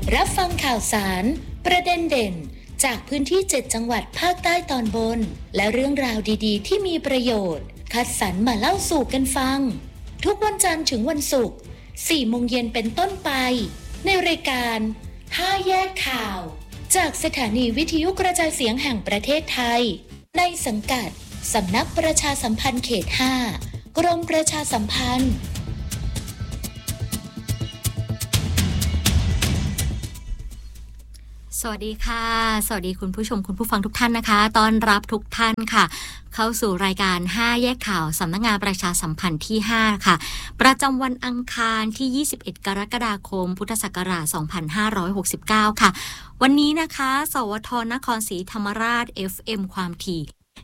รับฟังข่าวสารประเด็นเด่นจากพื้นที่7จังหวัดภาคใต้ตอนบนและเรื่องราวดีๆที่มีประโยชน์คัดสรรมาเล่าสู่กันฟังทุกวันจันทร์ถึงวันศุกร์ 4 โมงเย็นเป็นต้นไปในรายการ5แยกข่าวจากสถานีวิทยุกระจายเสียงแห่งประเทศไทยในสังกัดสำนักประชาสัมพันธ์เขต 5 กรมประชาสัมพันธ์สวัสดีค่ะสวัสดีคุณผู้ชมคุณผู้ฟังทุกท่านนะคะต้อนรับทุกท่านค่ะเข้าสู่รายการ5แยกข่าวสำนักงานประชาสัมพันธ์ที่5ค่ะประจำวันอังคารที่21กรกฎาคมพุทธศักราช2569ค่ะวันนี้นะคะสวทนครศรีธรรมราช FM ความถี่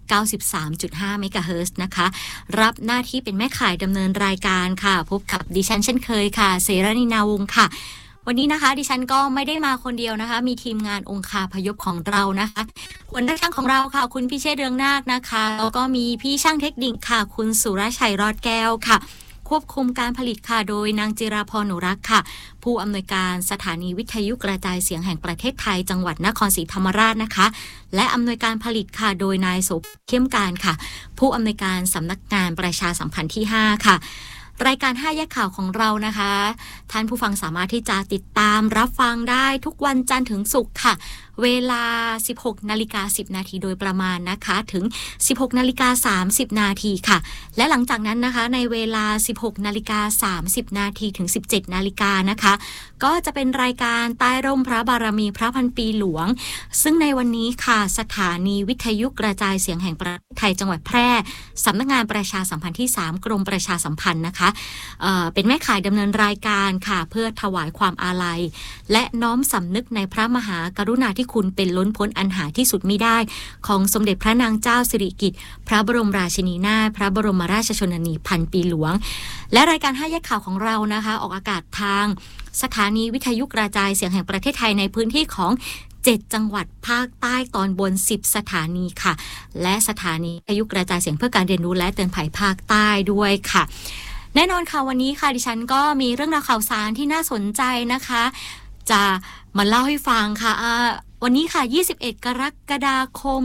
93.5 เมกะเฮิรตซ์นะคะรับหน้าที่เป็นแม่ข่ายดำเนินรายการค่ะพบกับดิฉันเช่นเคยค่ะเสรณีนาวงศ์ค่ะวันนี้นะคะดิฉันก็ไม่ได้มาคนเดียวนะคะมีทีมงานองคาพยพของเรานะคะหัวหน้าช่างของเราค่ะคุณพิเชษฐ์เรืองนาคนะคะแล้วก็มีพี่ช่างเทคนิคค่ะคุณสุรชัยรอดแก้วค่ะควบคุมการผลิตค่ะโดยนางจิราพรหนูรักค่ะผู้อำนวยการสถานีวิทยุกระจายเสียงแห่งประเทศไทยจังหวัดนครศรีธรรมราชนะคะและอำนวยการผลิตค่ะโดยนายโสภณเข้มการค่ะผู้อำนวยการสำนักงานประชาสัมพันธ์ที่5ค่ะรายการ5แยกข่าวของเรานะคะท่านผู้ฟังสามารถที่จะติดตามรับฟังได้ทุกวันจันทร์ถึงศุกร์ค่ะเวลา 16:10 น.โดยประมาณนะคะถึง 16:30 น.ค่ะและหลังจากนั้นนะคะในเวลา 16:30 น.ถึง 17:00 น.นะคะก็จะเป็นรายการใต้ร่มพระบารมีพระพันปีหลวงซึ่งในวันนี้ค่ะสถานีวิทยุกระจายเสียงแห่งประเทศไทยจังหวัดแพร่สำนักงานประชาสัมพันธ์ที่3กรมประชาสัมพันธ์นะคะเป็นแม่ข่ายดำเนินรายการค่ะเพื่อถวายความอาลัยและน้อมสำนึกในพระมหากรุณาธิคุณเป็นล้นพ้นอันหาที่สุดมิได้ของสมเด็จพระนางเจ้าสิริกิติ์พระบรมราชินีนาถพระบรมราชชนนีพันปีหลวงและรายการ5แยกข่าวของเรานะคะออกอากาศทางสถานีวิทยุกระจายเสียงแห่งประเทศไทยในพื้นที่ของ7จังหวัดภาคใต้ตอนบน10สถานีค่ะและสถานีวิทยุกระจายเสียงเพื่อการเรียนรู้และเตือนภัยภาคใต้ด้วยค่ะแน่นอนค่ะวันนี้ค่ะดิฉันก็มีเรื่องราวข่าวสารที่น่าสนใจนะคะจะมาเล่าให้ฟังค่ะวันนี้ค่ะ21กรกฎาคม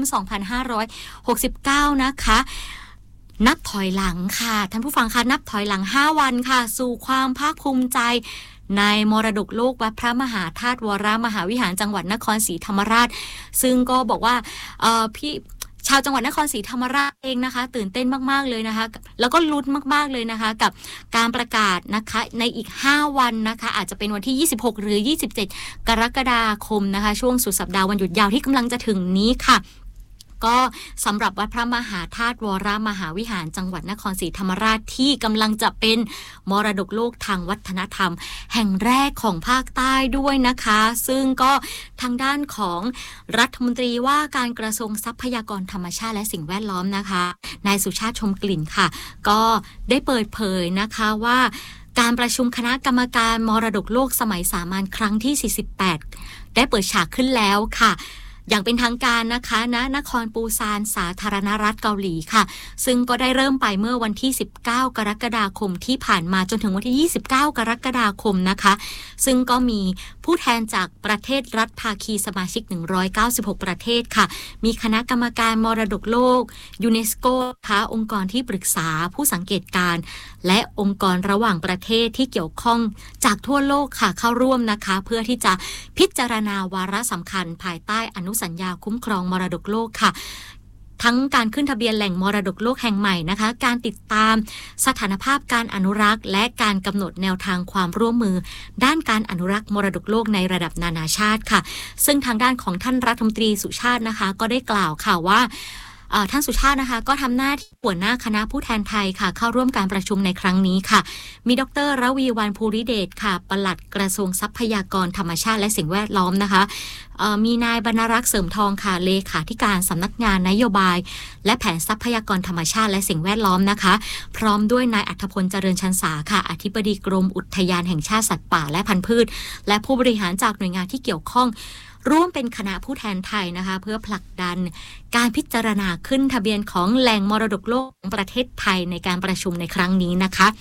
2569นะคะนับถอยหลังค่ะท่านผู้ฟังคะนับถอยหลัง5วันค่ะสู่ความภาคภูมิใจในมรดกโลกวัดพระมหาธาตุวรมหาวิหารจังหวัดนครศรีธรรมราชซึ่งก็บอกว่าพี่ชาวจังหวัดนครศรีธรรมราชเองนะคะตื่นเต้นมากๆเลยนะคะแล้วก็ลุ้นมากๆเลยนะคะกับการประกาศนะคะในอีก5วันนะคะอาจจะเป็นวันที่26หรือ27กรกฎาคมนะคะช่วงสุดสัปดาห์วันหยุดยาวที่กำลังจะถึงนี้ค่ะก็สำหรับวัดพระมหาธาตุวรมหาวิหารจังหวัดนครศรีธรรมราชที่กำลังจะเป็นมรดกโลกทางวัฒนธรรมแห่งแรกของภาคใต้ด้วยนะคะซึ่งก็ทางด้านของรัฐมนตรีว่าการกระทรวงทรัพยากรธรรมชาติและสิ่งแวดล้อมนะคะนายสุชาติชมกลิ่นค่ะก็ได้เปิดเผยนะคะว่าการประชุมคณะกรรมการมรดกโลกสมัยสามัญครั้งที่48ได้เปิดฉากขึ้นแล้วค่ะอย่างเป็นทางการนะคะณนครปูซานสาธารณรัฐเกาหลีค่ะซึ่งก็ได้เริ่มไปเมื่อวันที่19กรกฎาคมที่ผ่านมาจนถึงวันที่29กรกฎาคมนะคะซึ่งก็มีผู้แทนจากประเทศรัฐภาคีสมาชิก196ประเทศค่ะมีคณะกรรมการมรดกโลกยูเนสโกค่ะองค์กรที่ปรึกษาผู้สังเกตการและองค์กรระหว่างประเทศที่เกี่ยวข้องจากทั่วโลกค่ะเข้าร่วมนะคะเพื่อที่จะพิจารณาวาระสำคัญภายใต้อนุสัญญาคุ้มครองมรดกโลกค่ะทั้งการขึ้นทะเบียนแหล่งมรดกโลกแห่งใหม่นะคะการติดตามสถานภาพการอนุรักษ์และการกำหนดแนวทางความร่วมมือด้านการอนุรักษ์มรดกโลกในระดับนานาชาติค่ะซึ่งทางด้านของท่านรัฐมนตรีสุชาตินะคะก็ได้กล่าวค่ะว่าท่านสุชาตินะคะก็ทำหน้าที่หัวหน้าคณะผู้แทนไทยค่ะเข้าร่วมการประชุมในครั้งนี้ค่ะมีดร.ระวีวรรณภูริเดชค่ะปลัดกระทรวงทรัพยากรธรรมชาติและสิ่งแวดล้อมนะคะมีนายบรรณรักษ์เสริมทองค่ะเลขาธิการสำนักงานนโยบายและแผนทรัพยากรธรรมชาติและสิ่งแวดล้อมนะคะพร้อมด้วยนายอัธพลเจริญชันษาค่ะอธิบดีกรมอุทยานแห่งชาติสัตว์ป่าและพันธุ์พืชและผู้บริหารจากหน่วยงานที่เกี่ยวข้องร่วมเป็นคณะผู้แทนไทยนะคะเพื่อผลักดันการพิจารณาขึ้นทะเบียนของแหล่งมรดกโลกของประเทศไทยในการประชุมในครั้งนี้นะคะ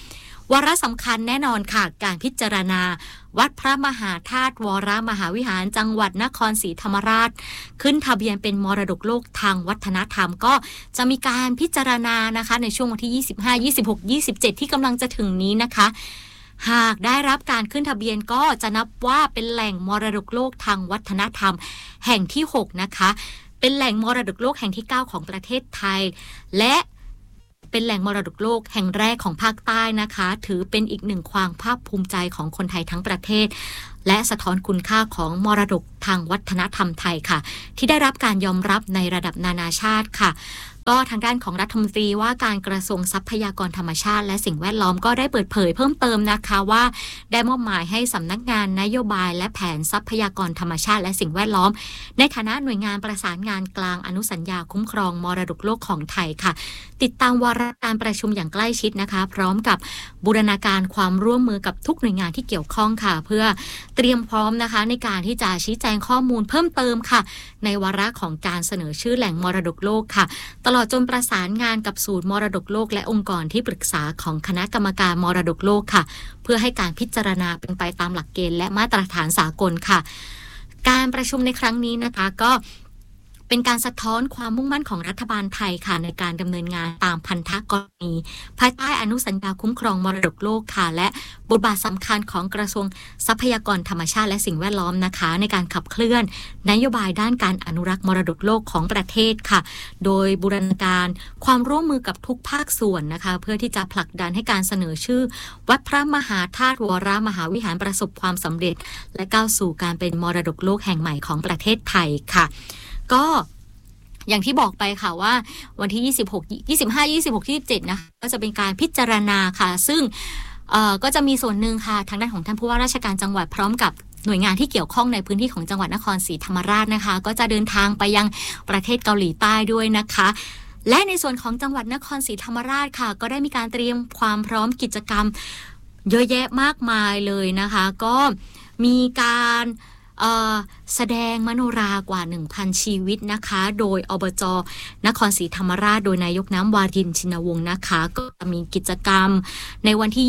วาระสำคัญแน่นอนค่ะการพิจารณาวัดพระมหาธาตุวรมหาวิหารจังหวัดนครศรีธรรมราชขึ้นทะเบียนเป็นมรดกโลกทางวัฒนธรรมก็จะมีการพิจารณานะคะในช่วงวันที่25 26 27ที่กำลังจะถึงนี้นะคะหากได้รับการขึ้นทะเบียนก็จะนับว่าเป็นแหล่งมรดกโลกทางวัฒนธรรมแห่งที่6นะคะเป็นแหล่งมรดกโลกแห่งที่9ของประเทศไทยและเป็นแหล่งมรดกโลกแห่งแรกของภาคใต้นะคะถือเป็นอีกหนึ่งความภาคภูมิใจของคนไทยทั้งประเทศและสะท้อนคุณค่าของมรดกทางวัฒนธรรมไทยค่ะที่ได้รับการยอมรับในระดับนานาชาติค่ะก็ทางด้านของรัฐมนตรีว่าการกระทรวงทรัพยากรธรรมชาติและสิ่งแวดล้อมก็ได้เปิดเผยเพิ่มเติมนะคะว่าได้มอบหมายให้สำนักงานนโยบายและแผนทรัพยากรธรรมชาติและสิ่งแวดล้อมในฐานะหน่วยงานประสานงานกลางอนุสัญญาคุ้มครองมรดกโลกของไทยค่ะติดตามวาระการประชุมอย่างใกล้ชิดนะคะพร้อมกับบูรณาการความร่วมมือกับทุกหน่วยงานที่เกี่ยวข้องค่ะเพื่อเตรียมพร้อมนะคะในการที่จะชี้แจงข้อมูลเพิ่มเติมค่ะในวาระของการเสนอชื่อแหล่งมรดกโลกค่ะตลอดจนประสานงานกับศูนย์มรดกโลกและองค์กรที่ปรึกษาของคณะกรรมการมรดกโลกค่ะเพื่อให้การพิจารณาเป็นไปตามหลักเกณฑ์และมาตรฐานสากลค่ะการประชุมในครั้งนี้นะคะก็เป็นการสะท้อนความมุ่งมั่นของรัฐบาลไทยค่ะในการดำเนินงานตามพันธกรณีภายใต้อนุสัญญาคุ้มครองมรดกโลกค่ะและบทบาทสำคัญของกระทรวงทรัพยากรธรรมชาติและสิ่งแวดล้อมนะคะในการขับเคลื่อนนโยบายด้านการอนุรักษ์มรดกโลกของประเทศค่ะโดยบูรณาการความร่วมมือกับทุกภาคส่วนนะคะเพื่อที่จะผลักดันให้การเสนอชื่อวัดพระมหาธาตุวรมหาวิหารประสบความสำเร็จและก้าวสู่การเป็นมรดกโลกแห่งใหม่ของประเทศไทยค่ะก็อย่างที่บอกไปค่ะว่าวันที่25 26 27นะคะก็จะเป็นการพิจารณาค่ะซึ่งก็จะมีส่วนหนึ่งค่ะทางด้านของท่านผู้ว่าราชการจังหวัดพร้อมกับหน่วยงานที่เกี่ยวข้องในพื้นที่ของจังหวัดนครศรีธรรมราชนะคะก็จะเดินทางไปยังประเทศเกาหลีใต้ด้วยนะคะและในส่วนของจังหวัดนครศรีธรรมราชค่ะก็ได้มีการเตรียมความพร้อมกิจกรรมเยอะแยะมากมายเลยนะคะก็มีการแสดงมโนรากว่า 1,000 ชีวิตนะคะโดยอบจ.นครศรีธรรมราชโดยนายกน้ำวารินทร์ชินวงศ์นะคะก็จะมีกิจกรรมในวันที่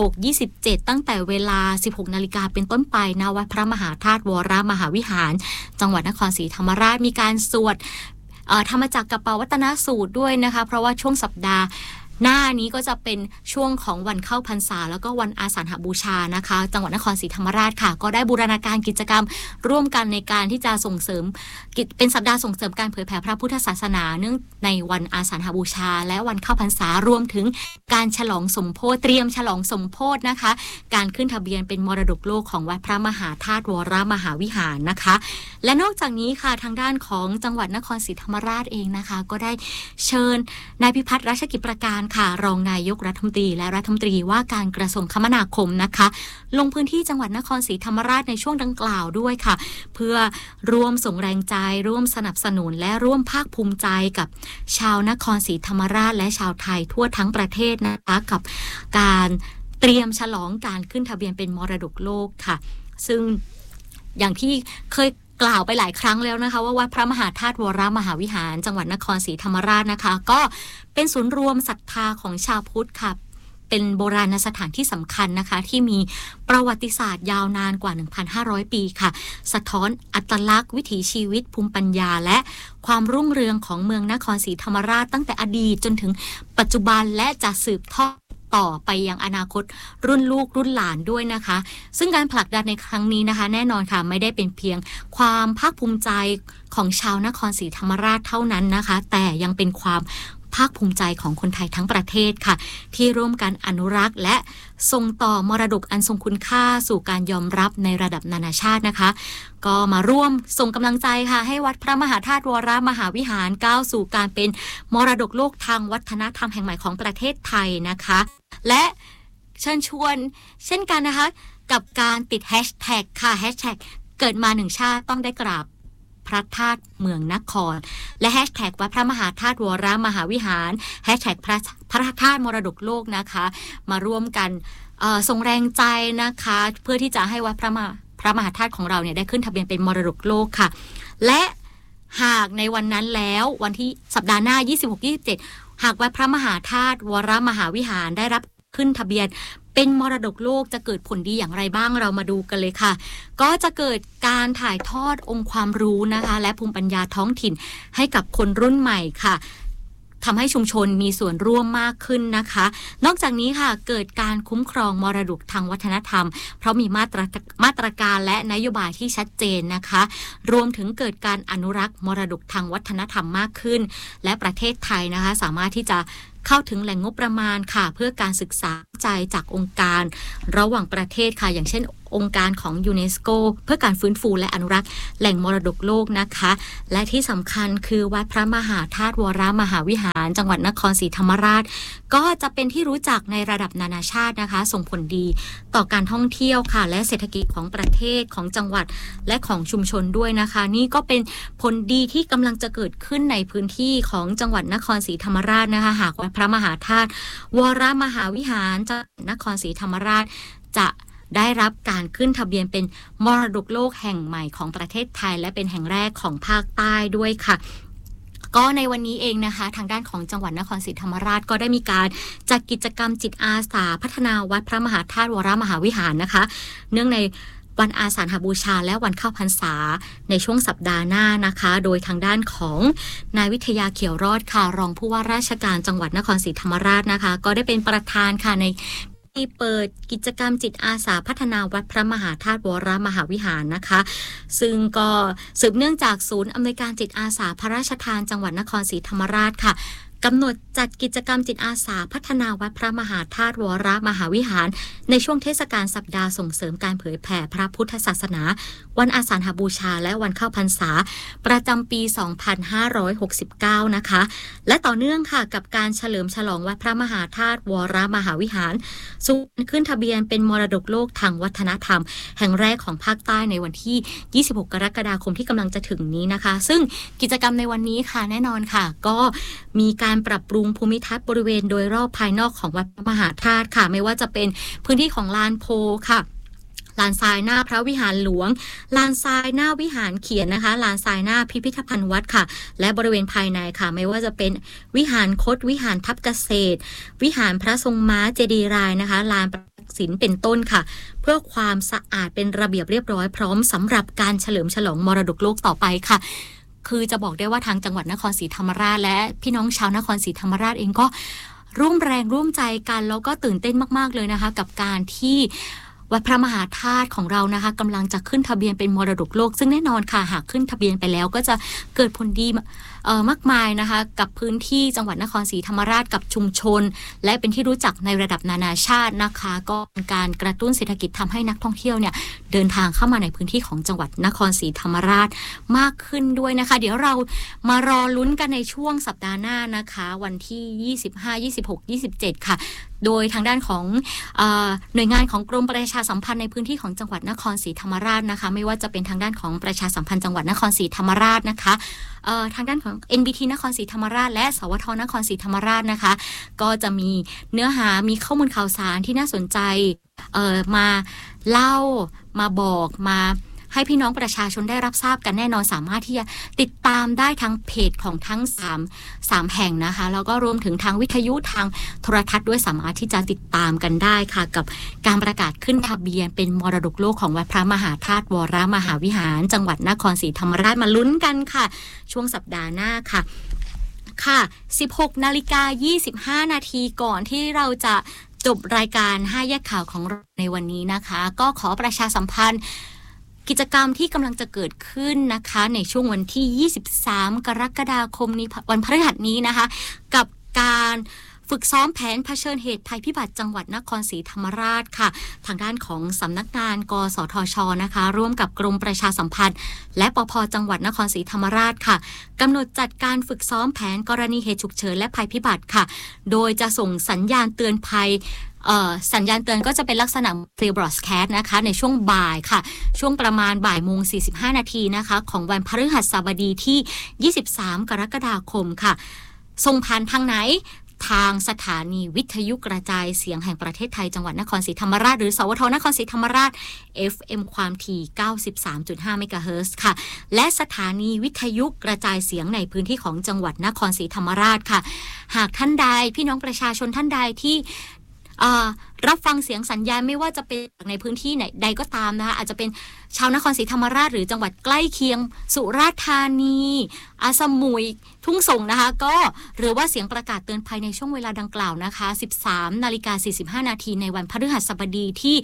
26-27 ตั้งแต่เวลา 16 นาฬิกาเป็นต้นไปณวัดพระมหาธาตุวรมหาวิหารจังหวัดนครศรีธรรมราชมีการสวดธรรมจักรกัปปวัตนสูตรด้วยนะคะเพราะว่าช่วงสัปดาห์หน้านี้ก็จะเป็นช่วงของวันเข้าพรรษาแล้วก็วันอาสาฬหบูชานะคะจังหวัดนครศรีธรรมราชค่ะก็ได้บูรณาการกิจกรรมร่วมกันในการที่จะส่งเสริมเป็นสัปดาห์ส่งเสริมการเผยแผ่พระพุทธศาสนาเนื่องในวันอาสาฬหบูชาและวันเข้าพรรษารวมถึงการฉลองสมโภชเตรียมฉลองสมโภชนะคะการขึ้นทะเบียนเป็นมรดกโลกของวัดพระมหาธาตุวรมหาวิหารนะคะและนอกจากนี้ค่ะทางด้านของจังหวัดนครศรีธรรมราชเองนะคะก็ได้เชิญนายพิพัฒน์รัชกิจประการค่ะรองนายกรัฐมนตรีและรัฐมนตรีว่าการกระทรวงคมนาคมนะคะลงพื้นที่จังหวัดนครศรีธรรมราชในช่วงดังกล่าวด้วยค่ะเพื่อร่วมส่งแรงใจร่วมสนับสนุนและร่วมภาคภูมิใจกับชาวนครศรีธรรมราชและชาวไทยทั่วทั้งประเทศนะคะกับการเตรียมฉลองการขึ้นทะเบียนเป็นมรดกโลกค่ะซึ่งอย่างที่เคยกล่าวไปหลายครั้งแล้วนะคะว่าวัดพระมหาธาตุวรมหาวิหารจังหวัดนครศรีธรรมราชนะคะก็เป็นศูนย์รวมศรัทธาของชาวพุทธค่ะเป็นโบราณสถานที่สำคัญนะคะที่มีประวัติศาสตร์ยาวนานกว่า 1,500 ปีค่ะสะท้อนอัตลักษณ์วิถีชีวิตภูมิปัญญาและความรุ่งเรืองของเมืองนครศรีธรรมราชตั้งแต่อดีตจนถึงปัจจุบันและจะสืบทอดต่อไปยังอนาคตรุ่นลูกรุ่นหลานด้วยนะคะซึ่งการผลักดันในครั้งนี้นะคะแน่นอนค่ะไม่ได้เป็นเพียงความภาคภูมิใจของชาวนครศรีธรรมราชเท่านั้นนะคะแต่ยังเป็นความภาคภูมิใจของคนไทยทั้งประเทศค่ะที่ร่วมกันอนุรักษ์และส่งต่อมรดกอันทรงคุณค่าสู่การยอมรับในระดับนานาชาตินะคะก็มาร่วมส่งกำลังใจค่ะให้วัดพระมหาธาตุวรมหาวิหารก้าวสู่การเป็นมรดกโลกทางวัฒนธรรมแห่งใหม่ของประเทศไทยนะคะและเชิญชวนเช่นกันนะคะกับการติดแฮชแท็กค่ะแฮชแท็กเกิดมาหนึ่งชาติต้องได้กราบพระธาตุเมืองนครและแฮชแท็กวัดพระมหาธาตุวรมหาวิหารแฮชแท็กพระธาตุมรดกโลกนะคะมาร่วมกันส่งแรงใจนะคะเพื่อที่จะให้วัดพระมหาธาตุของเราเนี่ยได้ขึ้นทะเบียนเป็นมรดกโลกค่ะและหากในวันนั้นแล้ววันที่สัปดาห์หน้า 26-27 หากวัดพระมหาธาตุวรมหาวิหารได้รับขึ้นทะเบียนเป็นมรดกโลกจะเกิดผลดีอย่างไรบ้างเรามาดูกันเลยค่ะก็จะเกิดการถ่ายทอดองค์ความรู้นะคะและภูมิปัญญาท้องถิ่นให้กับคนรุ่นใหม่ค่ะทำให้ชุมชนมีส่วนร่วมมากขึ้นนะคะนอกจากนี้ค่ะเกิดการคุ้มครองมรดกทางวัฒนธรรมเพราะมีมาตรการและนโยบายที่ชัดเจนนะคะรวมถึงเกิดการอนุรักษ์มรดกทางวัฒนธรรมมากขึ้นและประเทศไทยนะคะสามารถที่จะเข้าถึงแหล่งงบประมาณค่ะเพื่อการศึกษาวิจัยจากองค์การระหว่างประเทศค่ะอย่างเช่นองค์การของยูเนสโกเพื่อการฟื้นฟูและอนุรักษ์แหล่งมรดกโลกนะคะและที่สำคัญคือวัดพระมหาธาตุวรมหาวิหารจังหวัดนครศรีธรรมราชก็จะเป็นที่รู้จักในระดับนานาชาตินะคะส่งผลดีต่อการท่องเที่ยวค่ะและเศรษฐกิจของประเทศของจังหวัดและของชุมชนด้วยนะคะนี่ก็เป็นผลดีที่กำลังจะเกิดขึ้นในพื้นที่ของจังหวัดนครศรีธรรมราชนะคะหากวัดพระมหาธาตุวรมหาวิหารจังหวัดนครศรีธรรมราชจะได้รับการขึ้นทะเบียนเป็นมรดกโลกแห่งใหม่ของประเทศไทยและเป็นแห่งแรกของภาคใต้ด้วยค่ะก็ในวันนี้เองนะคะทางด้านของจังหวัดนครศรีธรรมราชก็ได้มีการจัดกิจกรรมจิตอาสาพัฒนาวัดพระมหาธาตุวรมหาวิหารนะคะเนื่องในวันอาสาฬหบูชาและวันเข้าพรรษาในช่วงสัปดาห์หน้านะคะโดยทางด้านของนายวิทยาเขียวรอดค่ะรองผู้ว่าราชการจังหวัดนครศรีธรรมราชนะคะก็ได้เป็นประธานค่ะในที่เปิดกิจกรรมจิตอาสาพัฒนาวัดพระมหาธาตุวรมหาวิหารนะคะซึ่งก็สืบเนื่องจากศูนย์อำนวยการจิตอาสาพระราชทานจังหวัดนครศรีธรรมราชค่ะกำหนดจัดกิจกรรมจิตอาสาพัฒนาวัดพระมหาธาตุวรมหาวิหารในช่วงเทศกาลสัปดาห์ส่งเสริมการเผยแผ่พระพุทธศาสนาวันอาสาฬหบูชาและวันเข้าพรรษาประจำปี 2569 นะคะและต่อเนื่องค่ะกับการเฉลิมฉลองวัดพระมหาธาตุวรมหาวิหารสู่ขึ้นทะเบียนเป็นมรดกโลกทางวัฒนธรรมแห่งแรกของภาคใต้ในวันที่ 26 กรกฎาคมที่กำลังจะถึงนี้นะคะซึ่งกิจกรรมในวันนี้ค่ะแน่นอนค่ะก็มีการปรับปรุงภูมิทัศน์บริเวณโดยรอบภายนอกของวัดพระมหาธาตุค่ะไม่ว่าจะเป็นพื้นที่ของลานโพค่ะลานทรายหน้าพระวิหารหลวงลานทรายหน้าวิหารเขียนนะคะลานทรายหน้าพิพิธภัณฑ์วัดค่ะและบริเวณภายในค่ะไม่ว่าจะเป็นวิหารคดวิหารทับเกษตรวิหารพระทรงม้าเจดีย์รายนะคะลานประศิลป์เป็นต้นค่ะเพื่อความสะอาดเป็นระเบียบเรียบร้อยพร้อมสำหรับการเฉลิมฉลองมรดกโลกต่อไปค่ะคือจะบอกได้ว่าทางจังหวัดนครศรีธรรมราชและพี่น้องชาวนครศรีธรรมราชเองก็ร่วมแรงร่วมใจกันแล้วก็ตื่นเต้นมากๆเลยนะคะกับการที่วัดพระมหาธาตุของเรานะคะกำลังจะขึ้นทะเบียนเป็นมรดกโลกซึ่งแน่นอนค่ะหากขึ้นทะเบียนไปแล้วก็จะเกิดผลดีมากมายนะคะกับพื้นที่จังหวัดนครศรีธรรมราชกับชุมชนและเป็นที่รู้จักในระดับนานาชาตินะคะก็เป็นการกระตุ้นเศรษฐกิจทำให้นักท่องเที่ยวเนี่ยเดินทางเข้ามาในพื้นที่ของจังหวัดนครศรีธรรมราชมากขึ้นด้วยนะคะเดี๋ยวเรามารอลุ้นกันในช่วงสัปดาห์หน้านะคะวันที่25 26 27ค่ะโดยทางด้านของหน่วยงานของกรมประชาสัมพันธ์ในพื้นที่ของจังหวัดนครศรีธรรมราชนะคะไม่ว่าจะเป็นทางด้านของประชาสัมพันธ์จังหวัดนครศรีธรรมราชนะคะทางด้านของ NBT นครศรีธรรมราชและสวทนครศรีธรรมราชนะคะก็จะมีเนื้อหามีข้อมูลข่าวสารที่น่าสนใจมาเล่ามาบอกมาให้พี่น้องประชาชนได้รับทราบกันแน่นอนสามารถที่จะติดตามได้ทางเพจของทั้ง3แห่งนะคะแล้วก็รวมถึงทางวิทยุทางโทรทัศน์ด้วยสามารถที่จะติดตามกันได้ค่ะกับการประกาศขึ้นทะเบียนเป็นมรดกโลกของวัดพระมหาธาตุวรมหาวิหารจังหวัดนครศรีธรรมราชมาลุ้นกันค่ะช่วงสัปดาห์หน้าค่ะ16:25 นาทีก่อนที่เราจะจบรายการ5แยกข่าวของเราในวันนี้นะคะก็ขอประชาสัมพันธ์กิจกรรมที่กำลังจะเกิดขึ้นนะคะในช่วงวันที่23 กรกฎาคมนี้วันพฤหัสนี้นะคะกับการฝึกซ้อมแผนเผชิญเหตุภัยพิบัติจังหวัดนครศรีธรรมราชค่ะทางด้านของสำนักงานกสทช.นะคะร่วมกับกรมประชาสัมพันธ์และปภ.จังหวัดนครศรีธรรมราชค่ะกำหนดจัดการฝึกซ้อมแผนกรณีเหตุฉุกเฉินและภัยพิบัติค่ะโดยจะส่งสัญญาณเตือนภัยสัญญาณเตือนก็จะเป็นลักษณะเฟลบรอดแคสต์นะคะในช่วงบ่ายค่ะช่วงประมาณบ่ายโมง45 นาทีนะคะของวันพฤหัสบดีที่23 กรกฎาคมค่ะส่งผ่านทางไหนทางสถานีวิทยุกระจายเสียงแห่งประเทศไทยจังหวัดนครศรีธรรมราชหรือสวทนครศรีธรรมราช FM ความถี่ 93.5 เมกะเฮิรตซ์ค่ะและสถานีวิทยุกระจายเสียงในพื้นที่ของจังหวัดนครศรีธรรมราชค่ะหากท่านใดพี่น้องประชาชนท่านใดที่รับฟังเสียงสัญญาณไม่ว่าจะเป็นในพื้นที่ไหนใดก็ตามนะคะอาจจะเป็นชาวนครศรีธรรมราชหรือจังหวัดใกล้เคียงสุราษฎร์ธานีสมุยทุ่งส่งนะคะก็หรือว่าเสียงประกาศเตือนภัยในช่วงเวลาดังกล่าวนะคะ 13:45 น.ในวันพฤหัสบดีที่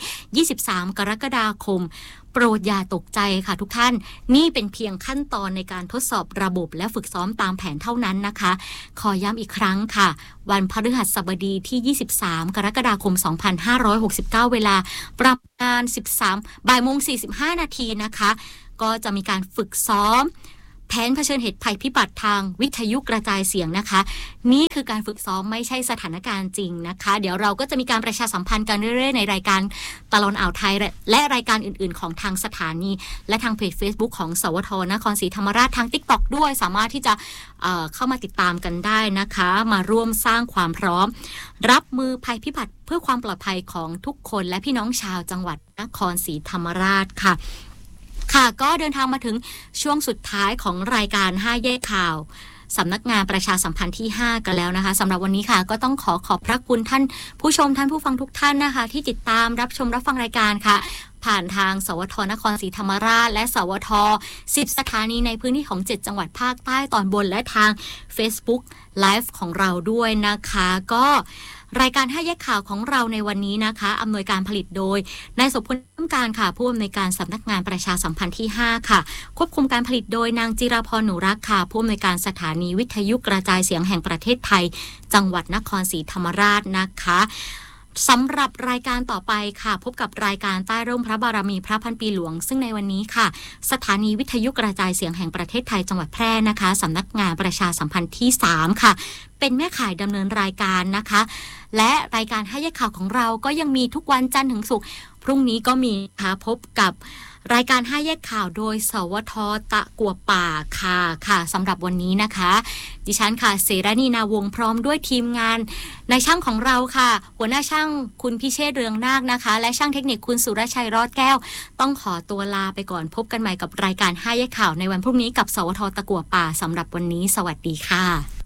23 กรกฎาคมโปรดอย่าตกใจค่ะทุกท่านนี่เป็นเพียงขั้นตอนในการทดสอบระบบและฝึกซ้อมตามแผนเท่านั้นนะคะขอย้ำอีกครั้งค่ะวันพฤหัสบดีที่ 23 กรกฎาคม 2569 เวลาประมาณ 13:45 น.นะคะก็จะมีการฝึกซ้อมแผนเผชิญเหตุภัยพิบัติทางวิทยุกระจายเสียงนะคะนี่คือการฝึกซ้อมไม่ใช่สถานการณ์จริงนะคะเดี๋ยวเราก็จะมีการประชาสัมพันธ์กันเรื่อยๆในรายการตลอดอ่าวไทยและรายการอื่นๆของทางสถานีและทางเพจ Facebook ของสวทนครศรีธรรมราชทาง TikTok ด้วยสามารถที่จะเข้ามาติดตามกันได้นะคะมาร่วมสร้างความพร้อมรับมือภัยพิบัติเพื่อความปลอดภัยของทุกคนและพี่น้องชาวจังหวัดนครศรีธรรมราชค่ะก็เดินทางมาถึงช่วงสุดท้ายของรายการ5แยกข่าวสำนักงานประชาสัมพันธ์ที่5กันแล้วนะคะสำหรับวันนี้ค่ะก็ต้องขอบพระคุณท่านผู้ชมท่านผู้ฟังทุกท่านนะคะที่ติดตามรับชมรับฟังรายการค่ะผ่านทางสวทนครศรีธรรมราชและสวท10สถานีในพื้นที่ของ7จังหวัดภาคใต้ตอนบนและทาง Facebook Live ของเราด้วยนะคะก็รายการ5แยกข่าวของเราในวันนี้นะคะอำนวยการผลิตโดยนายสมพลต้นการค่ะผู้อำนวยการสำนักงานประชาสัมพันธ์ที่5ค่ะควบคุมการผลิตโดยนางจิราพรหนูรักค่ะผู้อำนวยการสถานีวิทยุกระจายเสียงแห่งประเทศไทยจังหวัดนครศรีธรรมราชนะคะสำหรับรายการต่อไปค่ะพบกับรายการใต้ร่มพระบารมีพระพันปีหลวงซึ่งในวันนี้ค่ะสถานีวิทยุกระจายเสียงแห่งประเทศไทยจังหวัดแพร่นะคะสำนักงานประชาสัมพันธ์ที่3ค่ะเป็นแม่ข่ายดำเนินรายการนะคะและรายการ5แยกข่าวของเราก็ยังมีทุกวันจันทร์ถึงศุกร์พรุ่งนี้ก็มีค่ะพบกับรายการ5แยกข่าวโดยสวทตะกัวป่าค่ะสำหรับวันนี้นะคะดิฉันค่ะเสรณีนาวงศ์พร้อมด้วยทีมงานในช่างของเราค่ะหัวหน้าช่างคุณพิเชษฐ์เรืองนาคนะคะและช่างเทคนิคคุณสุรชัยรอดแก้วต้องขอตัวลาไปก่อนพบกันใหม่กับรายการ5แยกข่าวในวันพรุ่งนี้กับสวทตะกัวป่าสำหรับวันนี้สวัสดีค่ะ